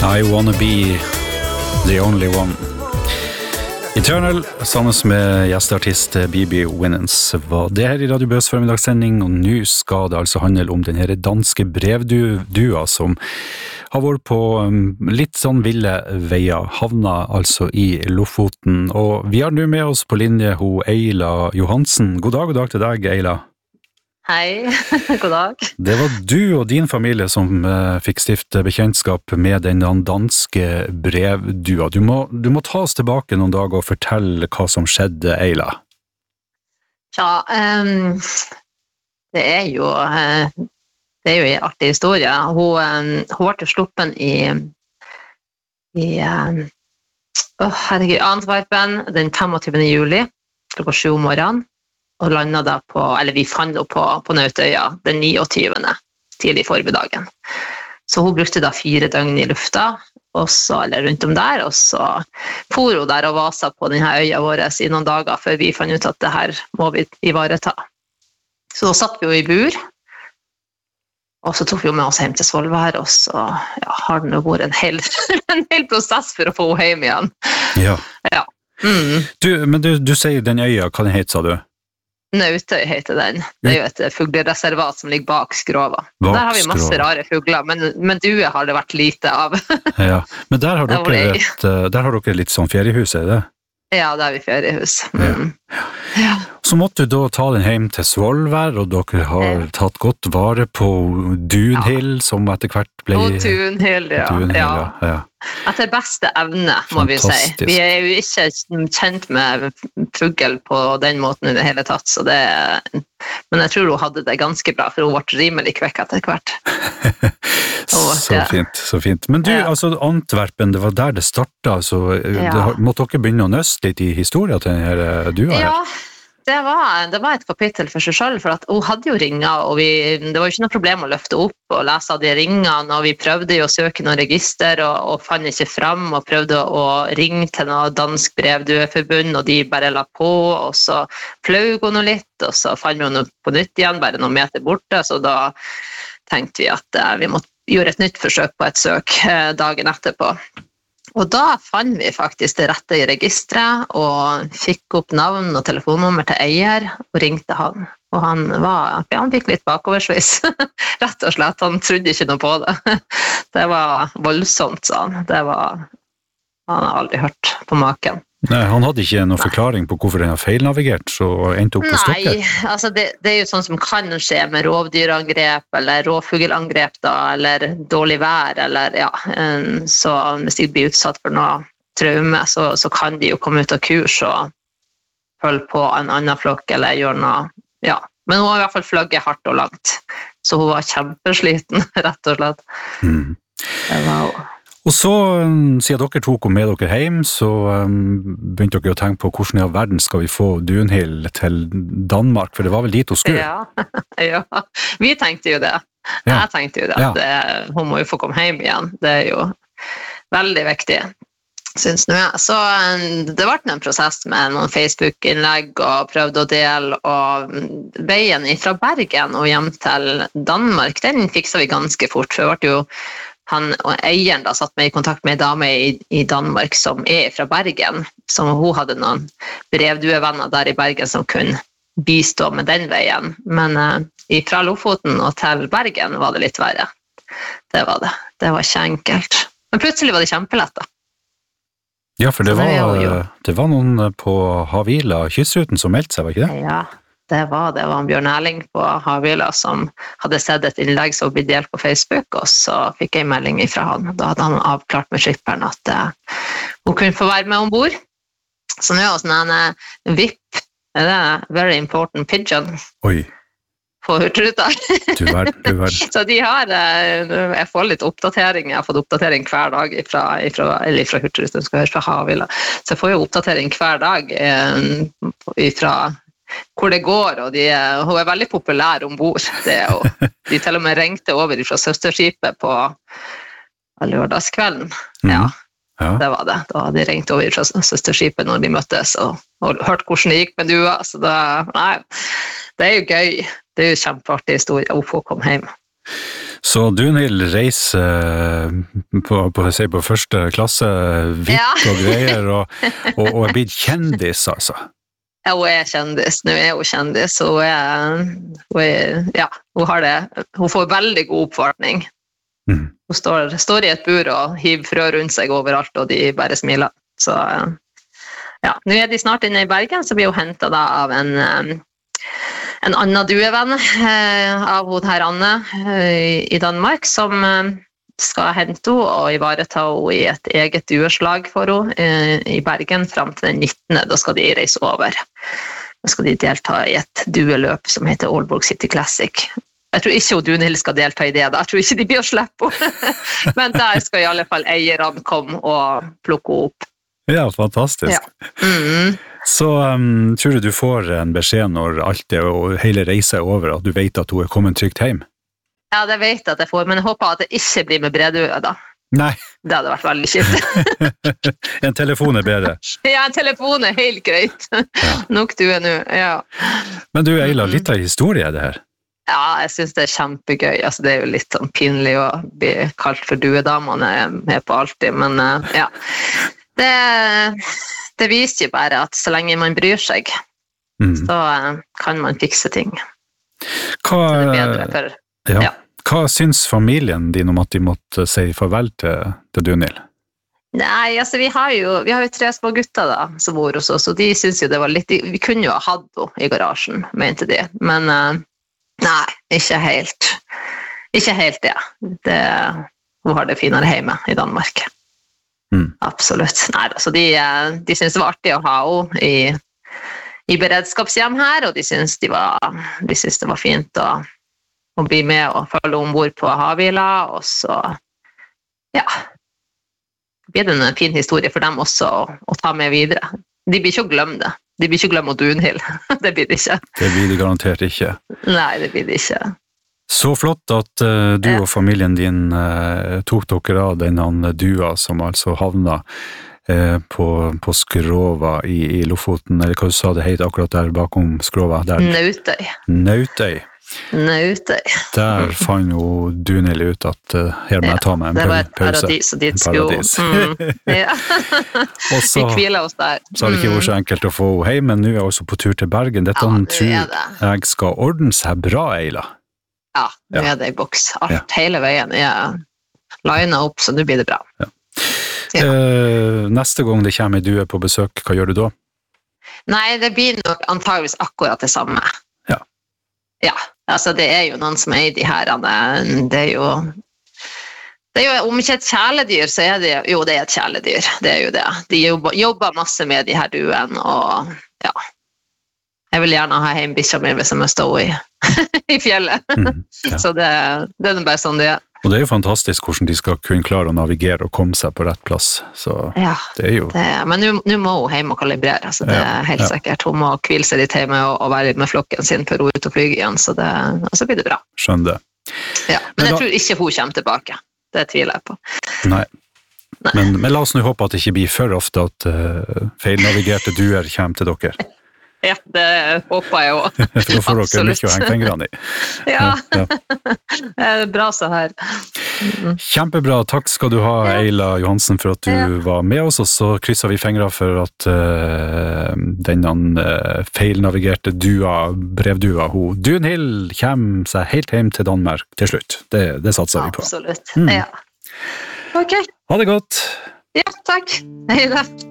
I wanna be the only one. Eternal, sammen med gjesteartist Bibi Winans, var det her i Radio Bøs formidagssending, og nå skal det altså handle om den her danske brevdua som har vært på litt sånn ville veier, havna altså i Lofoten, og vi har nå med oss på linje Eila Johansen. God dag til deg, Eila. Hei, god dag. Det var du og din familie som fikk stifte bekjentskap med den danske brevdua. Du må ta oss tilbake noen dager og fortelle hva som skjedde, Eila. Ja, det er jo en artig historie. Hun ble sluppen i Antwerpen den 25. juli, klokka 7 om morgenen. Og landet da vi fant henne på Nautøya den 29. tidlig i formiddagen. Så hun brukte da 4 døgn i lufta, eller rundt om der, og så for hun der og vasa på denne øya vår i noen dager før vi fant ut at det her må vi ivareta. Så da satt vi jo i bur, og så tok vi jo med oss hjem til Svolvær, og så har det jo vært en hel prosess for å få henne hjem igjen. Ja. Men du sier den øya, hva den heter, sa du? Nautøy heter den. Det er jo et fuglereservat som ligger bak Skrova. Der har vi masse rare fugler, men due har det vært lite av. Ja, men der har dere litt sånn feriehus, er det? Ja, der har vi feriehus. Ja. Så måtte du da ta den hjem til Svolvær, og dere har tatt godt vare på Dunhild, som etter hvert ble... Og Dunhild, ja. Etter beste evne, må vi si. Vi er jo ikke kjent med fugl på den måten i det hele tatt, men jeg tror hun hadde det ganske bra, for hun ble rimelig kvekk etter hvert. Så fint. Men du, altså Antwerpen, det var der det startet, så måtte dere begynne å nøste litt i historien til denne dua her? Ja, det var et kapittel for seg selv, for at hun hadde jo ringer, og det var jo ikke noe problem å løfte opp og lese av de ringene, og vi prøvde jo å søke noen register, og fant ikke frem, og prøvde å ringe til noe dansk brevdueforbund, og de bare la på, og så fløy hun litt, og så fant vi henne på nytt igjen, bare noen meter borte, så da tenkte vi at vi måtte gjøre et nytt forsøk på et søk dagen etterpå. Og da fant vi faktisk det rette i registret, og fikk opp navn og telefonnummer til eier, og ringte han. Og han fikk litt bakoversvis, rett og slett. Han trodde ikke noe på det. Det var voldsomt, sa han. Han har aldri hørt på maken. Nei, han hadde ikke noen forklaring på hvorfor den har feilnavigert, så endte opp på stokket? Nei, altså det er jo sånn som kan skje med rovdyrangrep, eller rovfugelangrep da, eller dårlig vær, så hvis de blir utsatt for noe traume, så kan de jo komme ut av kurs og følge på en annen flokk, eller gjøre noe, Men hun har i hvert fall fløgget hardt og langt, så hun var kjempesliten, rett og slett. Det var hun. Og så, siden dere tok med dere hjem, så begynte dere å tenke på hvordan i all verden skal vi få Dunhild til Danmark, for det var vel dit hun skulle? Ja, vi tenkte jo det. Jeg tenkte jo det, at hun må jo få komme hjem igjen. Det er jo veldig viktig, synes jeg. Så det ble en prosess med noen Facebook-innlegg og prøvde å dele, og veien fra Bergen og hjem til Danmark, den fikset vi ganske fort, for det ble jo han og eieren da satt meg i kontakt med en dame i Danmark som er fra Bergen, som hun hadde noen brevduevenner der i Bergen som kunne bistå med den veien. Men fra Lofoten og til Bergen var det litt verre. Det var det. Det var ikke enkelt. Men plutselig var det kjempelett da. Ja, for det var noen på Havila, kystruten, som meldte seg, var ikke det? Ja. Det var en Bjørn Erling på Havila som hadde sett et innlegg som ble delt på Facebook, og så fikk jeg en melding fra han. Da hadde han avklart med skipperen at hun kunne få være med ombord. Så nå er det en VIP, det er Very Important Pigeon. Oi. På Hurtigruta. Du verden. Så de har, jeg får litt oppdatering, jeg har fått oppdatering hver dag fra Hurtigruta, skal høre fra Havila. Så jeg får jo oppdatering hver dag fra hvor det går, og hun er veldig populær ombord. De til og med ringte over fra søsterskipet på lørdagskvelden. Ja, det var det. Da hadde de ringt over fra søsterskipet når de møttes, og hørt hvordan det gikk med dua. Så det er jo gøy. Det er jo kjempeartig historie å få komme hjem. Så Dunhild reiser på første klasse, vipp og greier, og er blitt kjendis, altså. Ja, hun er kjendis. Nå er hun kjendis. Hun får veldig god oppvartning. Hun står i et bur og hiver frø rundt seg overalt, og de bare smiler. Så ja, nå er de snart inne i Bergen, så blir hun hentet da av en annen duevenn av hun her Anne i Danmark, som skal hente henne og ivareta henne i et eget dueslag for henne i Bergen frem til den 19. Da skal de reise over. Da skal de delta i et dueløp som heter Aalborg City Classic. Jeg tror ikke Dunhild skal delta i det da. Jeg tror ikke de blir å slippe henne. Men der skal i alle fall eierne komme og plukke henne opp. Ja, fantastisk. Ja. Så tror du får en beskjed når alt det og hele reiser er over, at du vet at hun er kommet trygt hjem? Ja, det vet jeg at jeg får, men jeg håper at det ikke blir med bredue da. Nei. Det hadde vært veldig kjipt. En telefon er bedre. Ja, en telefon er helt greit. Ja. Nok du er nå, ja. Men du, Eila, litt av historie det her? Ja, jeg synes det er kjempegøy. Altså, det er jo litt sånn pinlig å bli kalt for duedamene med på alltid, men ja. Det viser jo bare at så lenge man bryr seg, så kan man fikse ting. Så det er bedre for... Ja. Hva syns familien din om at de måtte si farvel til Dunhild? Nei, altså vi har jo 3 små gutter da, som bor hos oss, og de synes jo det var litt... Vi kunne jo ha hatt henne i garasjen, mente de, men... Nei, ikke helt. Ikke helt det. Hun har det finere hjemme i Danmark. Absolutt. Nei, altså de synes det var artig å ha henne i beredskapshjem her, og de synes det var fint å bli med og følge ombord på Havila, og så, ja, blir det en fin historie for dem også å ta med videre. De blir ikke å glemme det. De blir ikke glemme Dunhild. Det blir det ikke. Det blir de garantert ikke. Nei, det blir det ikke. Så flott at du og familien din tok dere av denne dua som altså havna på Skrova i Lofoten, eller hva du sa det het akkurat der bakom Skrova? Nautøy. Der fant jo Dunhild ut at her må jeg ta meg en pause. Det var et paradis, og dit skulle ja. Og så hviler oss der. Så har det ikke vært så enkelt å få henne hjem, men nå er jeg også på tur til Bergen. Dette tror jeg skal ordne seg bra, Eila. Ja, nå er det i boks. Alt, hele veien er linet opp, så nå blir det bra. Ja. Neste gang det kommer du på besøk, hva gjør du da? Nei, det blir nok antageligvis akkurat det samme. Ja, altså det er jo noen som er i de her, det er jo, om ikke et kjæledyr, så er det jo det er et kjæledyr, det er jo det. De jobber masse med de her duen, og ja, jeg vil gjerne ha hjem bikkja mi hvis jeg må stå i fjellet, så det er bare sånn det er. Og det er jo fantastisk hvordan de skal kunne klare å navigere og komme seg på rett plass. Så ja, det er jo... men nå må hun hjem og kalibrere, så det er helt sikkert. Hun må hvile seg litt hjemme og være med flokken sin før hun er ute og flyger igjen, så blir det bra. Skjønner det. Ja, men jeg tror ikke hun kommer tilbake. Det tviler jeg på. Nei. Men la oss nå håpe at det ikke blir for ofte at feilnavigerte duer kommer til dere. Ja, det håper jeg også. For da får dere mye å henge fingrene i. Ja, det er bra så her. Kjempebra, takk skal du ha, Eila Johansen, for at du var med oss, og så krysser vi fingre for at denne feilnavigerte brevdua, Dunhild kommer seg helt hjem til Danmark til slutt. Det satser vi på. Absolutt, ja. Ok. Ha det godt. Ja, takk. Hei da.